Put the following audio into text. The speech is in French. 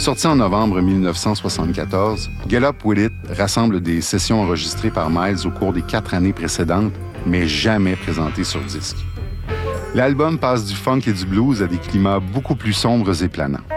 Sorti en novembre 1974, Get Up With It rassemble des sessions enregistrées par Miles au cours des 4 années précédentes, mais jamais présentées sur disque. L'album passe du funk et du blues à des climats beaucoup plus sombres et planants.